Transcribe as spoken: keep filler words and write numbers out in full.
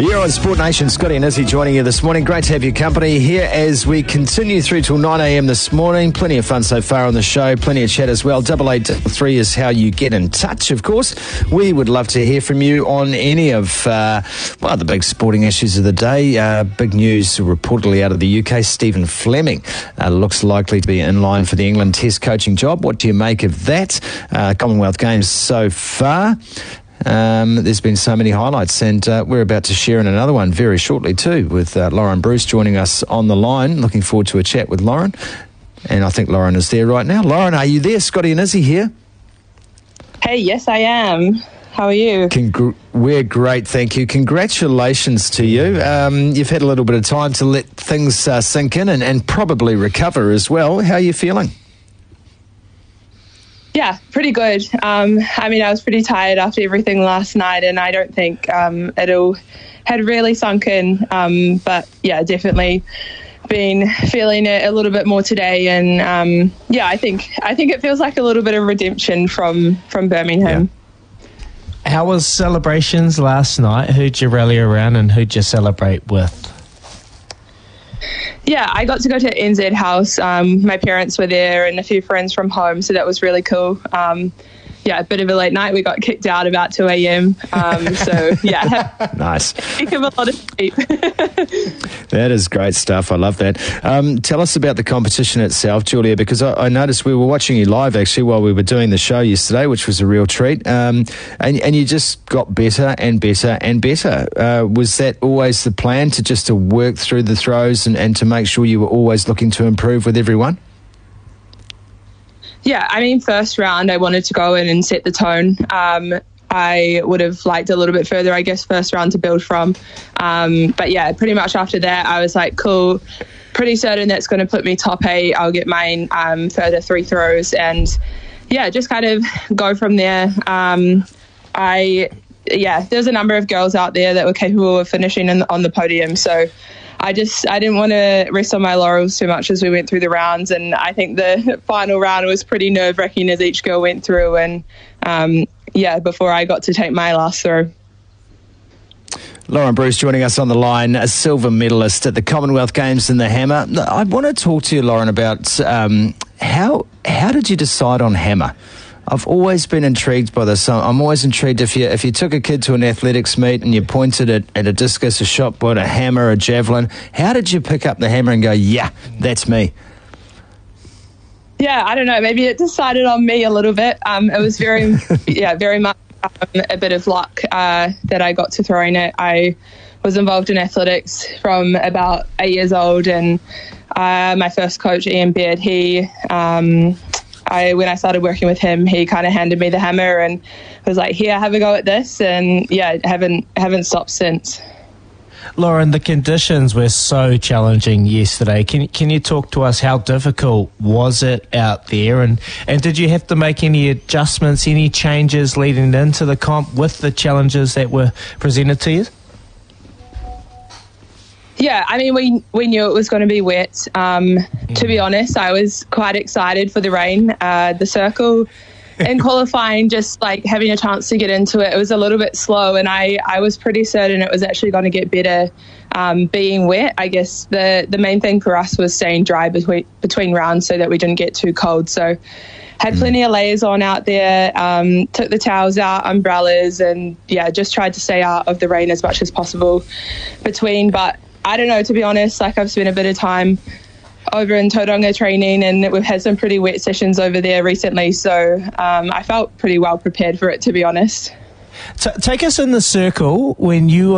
You're on Sport Nation. Scotty and Izzy joining you this morning. Great to have your company here as we continue through till nine a.m. this morning. Plenty of fun so far on the show. Plenty of chat as well. Double eight three is how you get in touch, of course. We would love to hear from you on any of, uh, well, the big sporting issues of the day. Uh, big news reportedly out of the U K. Stephen Fleming uh, looks likely to be in line for the England Test coaching job. What do you make of that? Uh, Commonwealth Games so far. Um, there's been so many highlights, and uh, we're about to share in another one very shortly too, with uh, Lauren Bruce joining us on the line. Looking forward to a chat with Lauren, and I think Lauren is there right now. Lauren, are you there? Scotty and Izzy here. Hey, yes, I am. How are you? Congr- we're great, thank you. Congratulations to you. Um, you've had a little bit of time to let things uh, sink in and, and probably recover as well. How are you feeling? Yeah, pretty good. Um, I mean, I was pretty tired after everything last night, and I don't think um, it all had really sunk in. Um, but yeah, definitely been feeling it a little bit more today, and um, yeah, I think I think it feels like a little bit of redemption from from Birmingham. Yeah. How was celebrations last night? Who'd you rally around, and who'd you celebrate with? Yeah, I got to go to N Z House. Um, my parents were there and a few friends from home, so that was really cool. Um, yeah, a bit of a late night. We got kicked out about two a.m. Um, so, yeah. Nice. Heck of a lot of sleep. That is great stuff. I love that. Um, tell us about the competition itself, Julia, because I, I noticed we were watching you live, actually, while we were doing the show yesterday, which was a real treat. Um, and, and you just got better and better and better. Uh, was that always the plan, to just to work through the throws and, and to make sure you were always looking to improve with everyone? Yeah, I mean, first round, I wanted to go in and set the tone. Um, I would have liked a little bit further, I guess, first round to build from. Um, but yeah, pretty much after that, I was like, cool, pretty certain that's going to put me top eight. I'll get mine um, further three throws. And yeah, just kind of go from there. Um, I, yeah, there's a number of girls out there that were capable of finishing in the, on the podium. So I just, I didn't want to rest on my laurels too much as we went through the rounds. And I think the final round was pretty nerve-wracking as each girl went through. And um, yeah, before I got to take my last throw. Lauren Bruce joining us on the line, a silver medalist at the Commonwealth Games in the hammer. I want to talk to you, Lauren, about um, how how did you decide on hammer? I've always been intrigued by this. I'm always intrigued if you if you took a kid to an athletics meet and you pointed at, at a discus, a shot put, a hammer, a javelin. How did you pick up the hammer and go, yeah, that's me? Yeah, I don't know. Maybe it decided on me a little bit. Um, it was very, yeah, very much um, a bit of luck uh, that I got to throwing it. I was involved in athletics from about eight years old, and uh, my first coach, Ian Beard, he... Um, I, when I started working with him, he kind of handed me the hammer and was like, here, have a go at this. And yeah, haven't haven't stopped since. Lauren, the conditions were so challenging yesterday. Can can you talk to us? How difficult was it out there? And, and did you have to make any adjustments, any changes leading into the comp with the challenges that were presented to you? Yeah, I mean, we we knew it was going to be wet. Um, mm. To be honest, I was quite excited for the rain. Uh, the circle in qualifying, just like having a chance to get into it, it was a little bit slow, and I, I was pretty certain it was actually going to get better um, being wet. I guess the, the main thing for us was staying dry between, between rounds so that we didn't get too cold. So had plenty of layers on out there, um, took the towels out, umbrellas, and yeah, just tried to stay out of the rain as much as possible between. But I don't know, to be honest, like I've spent a bit of time over in Tauranga training, and we've had some pretty wet sessions over there recently, so um, I felt pretty well prepared for it, to be honest. T- take us in the circle when you